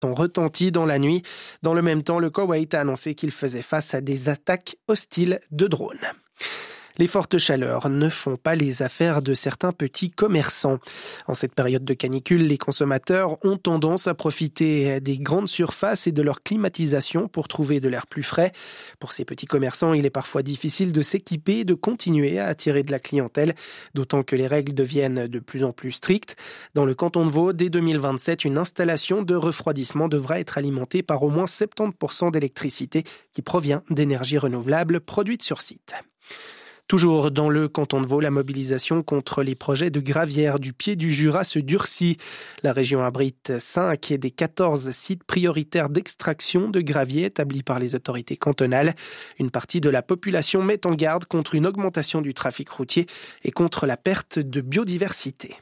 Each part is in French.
ont retenti dans la nuit. Dans le même temps, le Koweït a annoncé qu'il faisait face à des attaques hostiles de drones. Les fortes chaleurs ne font pas les affaires de certains petits commerçants. En cette période de canicule, les consommateurs ont tendance à profiter des grandes surfaces et de leur climatisation pour trouver de l'air plus frais. Pour ces petits commerçants, il est parfois difficile de s'équiper et de continuer à attirer de la clientèle, d'autant que les règles deviennent de plus en plus strictes. Dans le canton de Vaud, dès 2027, une installation de refroidissement devra être alimentée par au moins 70% d'électricité qui provient d'énergies renouvelables produites sur site. Toujours dans le canton de Vaud, la mobilisation contre les projets de gravière du pied du Jura se durcit. La région abrite 5 des 14 sites prioritaires d'extraction de gravier établis par les autorités cantonales. Une partie de la population met en garde contre une augmentation du trafic routier et contre la perte de biodiversité.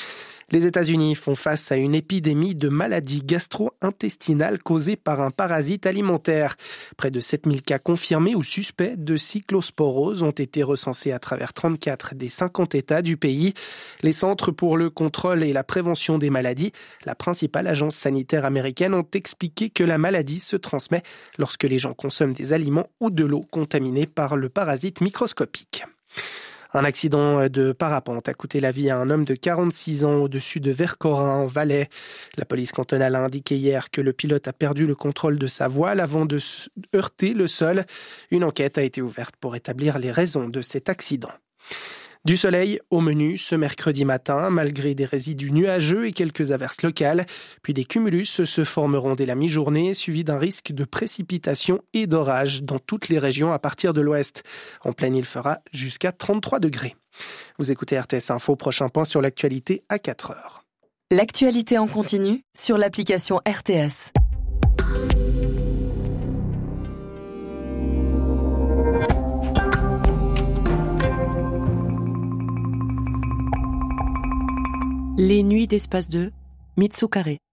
Les États-Unis font face à une épidémie de maladies gastro-intestinales causées par un parasite alimentaire. Près de 7000 cas confirmés ou suspects de cyclosporose ont été recensés à travers 34 des 50 États du pays. Les Centres pour le contrôle et la prévention des maladies, la principale agence sanitaire américaine, ont expliqué que la maladie se transmet lorsque les gens consomment des aliments ou de l'eau contaminés par le parasite microscopique. Un accident de parapente a coûté la vie à un homme de 46 ans au-dessus de Vercorin, en Valais. La police cantonale a indiqué hier que le pilote a perdu le contrôle de sa voile avant de heurter le sol. Une enquête a été ouverte pour établir les raisons de cet accident. Du soleil au menu ce mercredi matin, malgré des résidus nuageux et quelques averses locales. Puis des cumulus se formeront dès la mi-journée, suivis d'un risque de précipitation et d'orage dans toutes les régions à partir de l'ouest. En pleine, il fera jusqu'à 33 degrés. Vous écoutez RTS Info, prochain point sur l'actualité à 4 heures. L'actualité en continu sur l'application RTS. Les nuits d'Espace 2, Mitsukare.